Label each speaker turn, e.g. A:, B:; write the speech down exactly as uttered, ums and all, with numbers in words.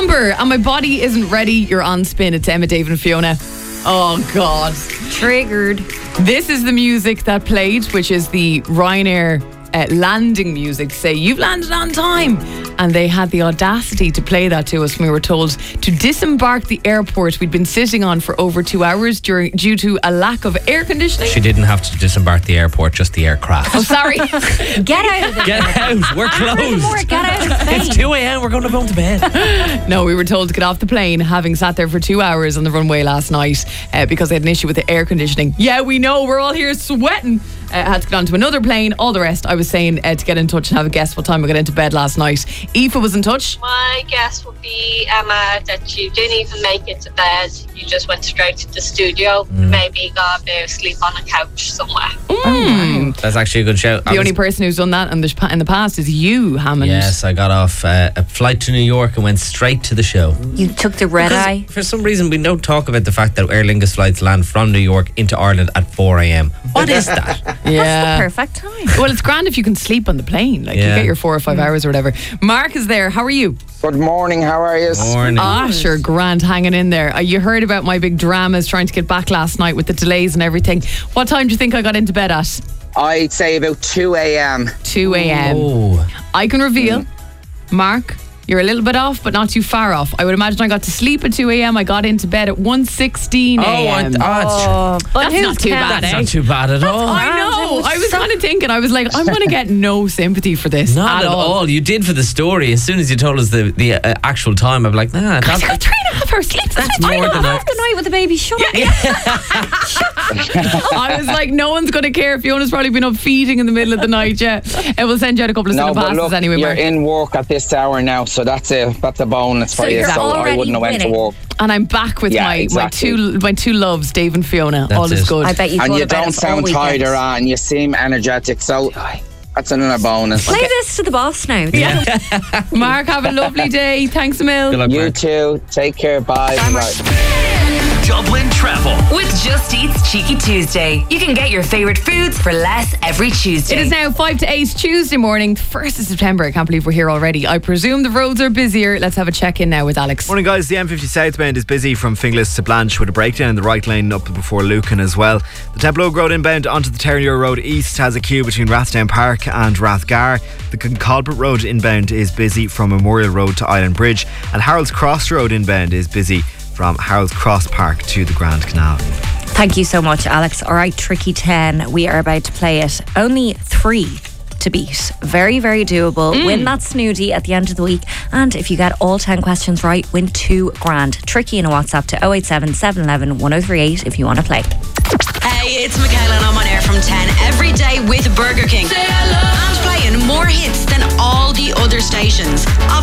A: Amber, and my body isn't ready. You're on Spin. It's Emma, David and Fiona. Oh, God.
B: Triggered.
A: This is the music that played, which is the Ryanair uh, landing music to say, you've landed on time. And they had the audacity to play that to us when we were told to disembark the airport we'd been sitting on for over two hours during due to a lack of air conditioning.
C: She didn't have to disembark the airport, just the aircraft.
A: Oh, sorry.
B: Get out of the
C: Get out, we're closed.
B: More, get out of Spain.
C: It's two a.m, we're going to go to bed.
A: No, we were told to get off the plane, having sat there for two hours on the runway last night uh, because they had an issue with the air conditioning. Yeah, we know, we're all here sweating. Uh, had to get onto another plane. All the rest, I was saying uh, to get in touch and have a guess what time we got into bed last night. Aoife was in touch.
D: My guess would be, Emma, that you didn't even make it to bed. You just went straight to the studio. Mm. Maybe got a bit of sleep on a couch somewhere.
A: Mm.
C: That's actually a good shout.
A: The
C: I
A: only
C: was,
A: person who's done that in the, in the past is you, Hammond.
C: Yes, I got off uh, a flight to New York and went straight to the show.
B: You took the red
C: Because
B: eye.
C: For some reason, we don't talk about the fact that Aer Lingus flights land from New York into Ireland at four a.m. What is that?
A: Yeah.
B: That's the perfect time.
A: Well, it's grand if you can sleep on the plane. Like,
C: Yeah.
A: you get your four or five hours or whatever. Mark is there. How are you?
E: Good morning, how are you?
C: Morning.
A: Ah, sure, grand, hanging in there. Uh, you heard about my big dramas trying to get back last night with the delays and everything. What time do you think I got into bed at?
E: I'd say about two a.m.
A: two a.m.
C: Oh.
A: I can reveal, Mark, you're a little bit off, but not too far off. I would imagine I got to sleep at two a.m. I got into bed at one sixteen a.m.
C: Oh, I, oh, it's,
B: But
A: That's
B: who's
A: not too
B: counting?
A: bad,
C: that's
A: eh?
C: not too bad at all.
A: I know.
B: was
A: I was
B: so-
A: kind of thinking, I was like, I'm going to get no sympathy for this
C: Not
A: at,
C: at
A: all.
C: all. You did for the story. As soon as you told us the, the uh, actual time, I'm like, nah,
A: I
C: that's,
A: got three and a half hours sleep.
C: that's
A: fine.
C: more than I...
B: Half the night with the baby shut.
A: I was like, no one's going to care. Fiona's probably been up feeding in the middle of the night. Yeah, and we'll send you out a couple of
E: No,
A: single
E: but
A: passes
E: look,
A: anyway,
E: you're
A: Mark.
E: in work at this hour now, so that's a that's a bonus for
B: So
E: you.
B: you're
E: So I
B: already
E: wouldn't have went to
B: winning.
E: work.
A: And I'm back with
E: Yeah,
A: my,
E: exactly.
A: my two my two loves, Dave and Fiona.
C: That's
A: all is
C: it.
A: good.
B: I bet you
E: And
B: thought
E: you
B: about
E: don't
B: us all
E: sound tired
B: weekend.
E: or on. You seem energetic, so that's another bonus.
B: Play this to the boss now.
A: Yeah. Mark, have a lovely day. Thanks a mil.
C: Good luck,
E: You
C: Mark.
E: too. Take care. Bye. Bye.
F: Dublin Travel with Just Eat's Cheeky Tuesday. You can get your favourite foods for less every Tuesday.
A: It is now five to eight Tuesday morning, first of September. I can't believe we're here already. I presume the roads are busier. Let's have a check-in now with Alex.
G: Morning guys, the M fifty southbound is busy from Finglas to Blanche with a breakdown in the right lane up before Lucan as well. The Templogue Road inbound onto the Terranure Road east has a queue between Rathdown Park and Rathgar. The Concolbert Road inbound is busy from Memorial Road to Island Bridge, and Harold's Cross Road inbound is busy from Harold's Cross Park to the Grand Canal.
B: Thank you so much, Alex. All right, Tricky ten. We are about to play it. Only three to beat. Very, very doable.
A: Mm.
B: Win that snooty at the end of the week. And if you get all ten questions right, win two grand. Tricky in a WhatsApp to oh eight seven, seven one one, one oh three eight if you want to play.
F: Hey, it's Michaela and I'm on air from ten every day with Burger King. And playing more hits than all the other stations.